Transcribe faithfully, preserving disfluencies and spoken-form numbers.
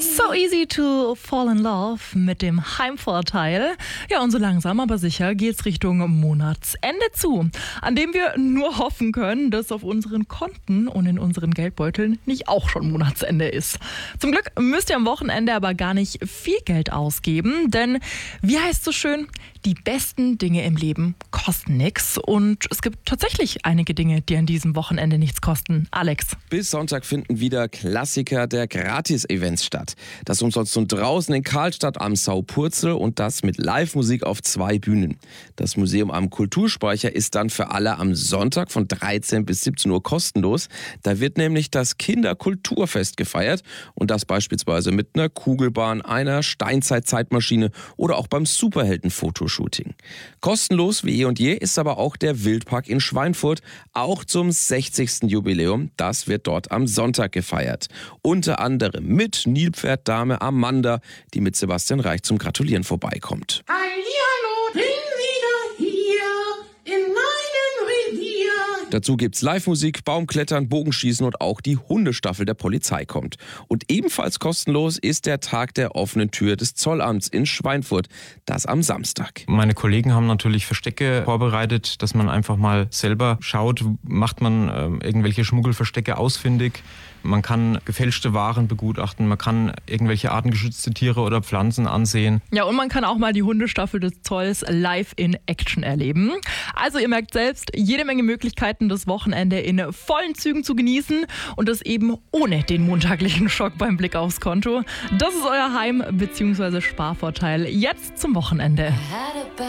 So easy to fall in love mit dem Heimvorteil. Ja, und so langsam aber sicher geht's Richtung Monatsende zu, an dem wir nur hoffen können, dass auf unseren Konten und in unseren Geldbeuteln nicht auch schon Monatsende ist. Zum Glück müsst ihr am Wochenende aber gar nicht viel Geld ausgeben, denn wie heißt so schön, die besten Dinge im Leben kosten nichts und es gibt tatsächlich einige Dinge, die an diesem Wochenende nichts kosten. Alex. Bis Sonntag finden wieder Klassiker der Gratis-Events statt. Das umsonst und draußen in Karlstadt am Saupurzel und das mit Live-Musik auf zwei Bühnen. Das Museum am Kulturspeicher ist dann für alle am Sonntag von dreizehn bis siebzehn Uhr kostenlos. Da wird nämlich das Kinderkulturfest gefeiert und das beispielsweise mit einer Kugelbahn, einer Steinzeit-Zeitmaschine oder auch beim Superhelden-Fotoshooting. Kostenlos wie eh und je ist aber auch der Wildpark in Schweinfurt, auch zum sechzigsten Jubiläum. Das wird dort am Sonntag gefeiert. Unter anderem mit Nilpferddame Amanda, die mit Sebastian Reich zum Gratulieren vorbeikommt. Hallihallo, bin wieder hier in meinem Revier. Dazu gibt's Live-Musik, Baumklettern, Bogenschießen und auch die Hundestaffel der Polizei kommt. Und ebenfalls kostenlos ist der Tag der offenen Tür des Zollamts in Schweinfurt, das am Samstag. Meine Kollegen haben natürlich Verstecke vorbereitet, dass man einfach mal selber schaut, macht man äh, irgendwelche Schmuggelverstecke ausfindig. Man kann gefälschte Waren begutachten, man kann irgendwelche artengeschützte Tiere oder Pflanzen ansehen. Ja, und man kann auch mal die Hundestaffel des Zolls live in Action erleben. Also ihr merkt selbst, jede Menge Möglichkeiten, das Wochenende in vollen Zügen zu genießen und das eben ohne den montaglichen Schock beim Blick aufs Konto. Das ist euer Heim- bzw. Sparvorteil jetzt zum Wochenende.